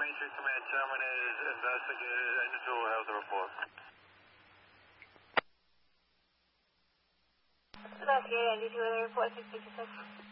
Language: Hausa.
93 Command terminated. Investigators and the tool have the report. Investigator, ND2 with a report 666.